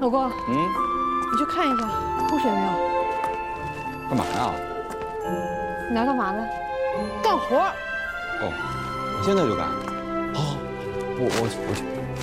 老公， 嗯， 你去看一下吐血没有？ 干嘛呀？ 你来干嘛呢？干活。 哦，我现在就干。好，我去。